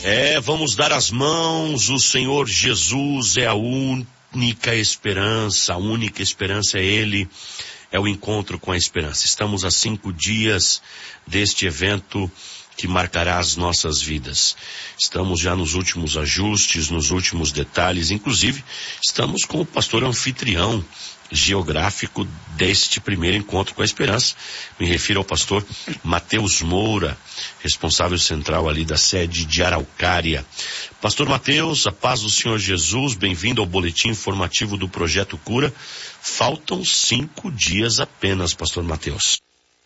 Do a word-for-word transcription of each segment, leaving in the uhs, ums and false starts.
É, vamos dar as mãos, o Senhor Jesus é a única esperança, a única esperança é Ele, é o encontro com a esperança. Estamos a cinco dias deste evento que marcará as nossas vidas. Estamos já nos últimos ajustes, nos últimos detalhes, inclusive estamos com o pastor anfitrião geográfico deste primeiro encontro com a esperança. Me refiro ao pastor Mateus Moura, responsável central ali da sede de Araucária. Pastor Mateus, a paz do Senhor Jesus, bem-vindo ao boletim informativo do Projeto Cura. Faltam cinco dias apenas, pastor Mateus.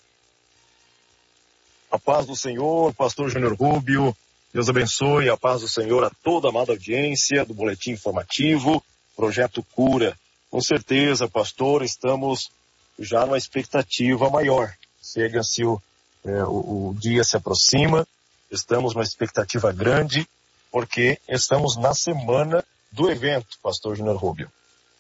A paz do Senhor, pastor Júnior Rubio, Deus abençoe, a paz do Senhor a toda a amada audiência do boletim informativo, Projeto Cura. Com certeza, pastor, estamos já numa expectativa maior. Chega-se o, é, o, o dia se aproxima, estamos numa expectativa grande, porque estamos na semana do evento, pastor Júnior Rubio.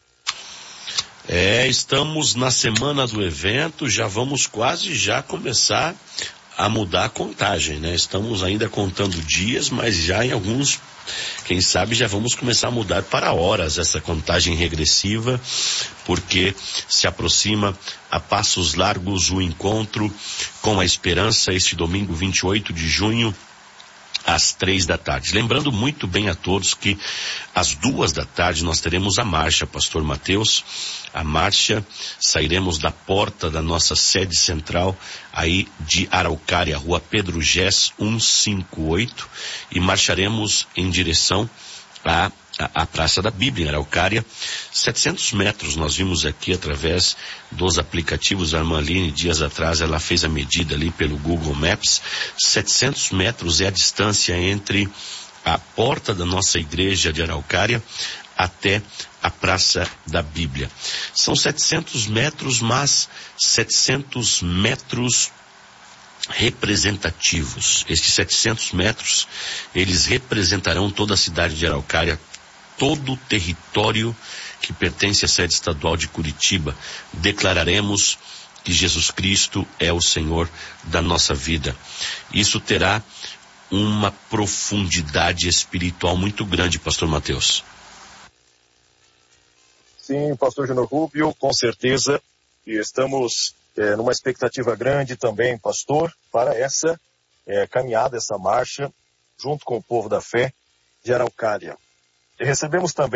É, estamos na semana do evento, já vamos quase já começar a mudar a contagem, né? Estamos ainda contando dias, mas já em alguns, quem sabe já vamos começar a mudar para horas essa contagem regressiva, porque se aproxima a passos largos o encontro com a esperança este domingo vinte e oito de junho, às três da tarde. Lembrando muito bem a todos que às duas da tarde nós teremos a marcha, pastor Mateus. A marcha, sairemos da porta da nossa sede central, aí de Araucária, rua Pedro Gés, cento e cinquenta e oito, e marcharemos em direção à, à, à Praça da Bíblia, em Araucária. setecentos metros, nós vimos aqui através dos aplicativos, a Armaline, dias atrás, ela fez a medida ali pelo Google Maps. setecentos metros é a distância entre a porta da nossa igreja de Araucária até a Praça da Bíblia. São setecentos metros, mas setecentos metros representativos. Estes setecentos metros, eles representarão toda a cidade de Araucária, todo o território que pertence à sede estadual de Curitiba. Declararemos que Jesus Cristo é o Senhor da nossa vida. Isso terá uma profundidade espiritual muito grande, pastor Mateus. Sim, pastor Júnior Rubio, com certeza, e estamos é, numa expectativa grande também, pastor, para essa é, caminhada, essa marcha, junto com o povo da fé de Araucária. E recebemos também